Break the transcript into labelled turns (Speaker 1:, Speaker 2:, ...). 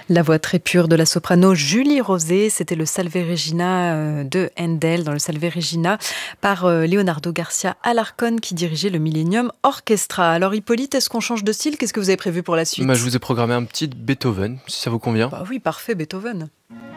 Speaker 1: La voix très pure de la soprano Julie Rosé, c'était le Salve Regina de Handel, dans le Salve Regina, par Leonardo Garcia Alarcón, qui dirigeait le Millennium Orchestra. Alors Hippolyte, est-ce qu'on change de style? Qu'est-ce que vous avez prévu pour la
Speaker 2: Je
Speaker 1: suite?
Speaker 2: vous ai programmé un petit Beethoven, si ça vous convient.
Speaker 1: Bah oui, parfait, Beethoven.